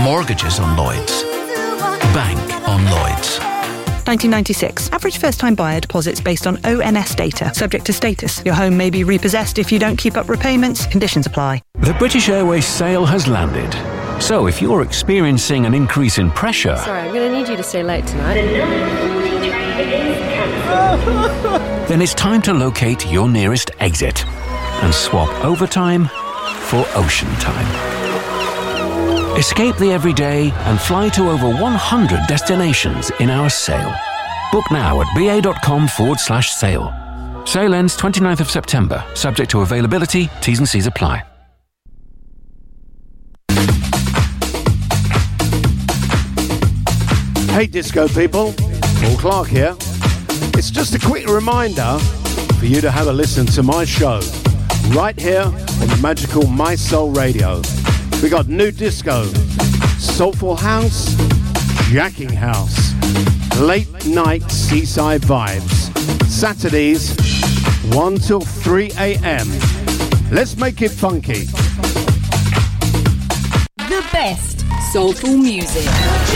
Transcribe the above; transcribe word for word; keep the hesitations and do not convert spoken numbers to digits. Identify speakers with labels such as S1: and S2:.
S1: Mortgages on Lloyds. Bank on Lloyds.
S2: nineteen ninety-six. Average first-time buyer deposits based on O N S data. Subject to status. Your home may be repossessed if you don't keep up repayments. Conditions apply.
S3: The British Airways sale has landed. So if you're experiencing an increase in pressure...
S4: Sorry, I'm going to need you to stay late tonight.
S3: then it's time to locate your nearest exit and swap overtime for ocean time. Escape the everyday and fly to over one hundred destinations in our sale. Book now at ba.com forward slash sale. Sale ends twenty-ninth of September, subject to availability, T's and C's apply.
S5: Hey disco people, Paul Clark here. It's just a quick reminder for you to have a listen to my show right here on the magical My Soul Radio. We got new disco, soulful house, jacking house, late night seaside vibes. Saturdays, one till three a.m. Let's make it funky.
S6: The best soulful music.